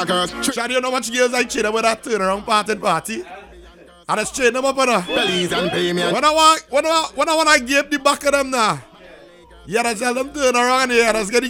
Shady, you know what girls I chain them with that turnaround party? I just chain them up on her. Please and pay me. When I want to give the back of them now. Yeah, just tell them turn around here. Just get the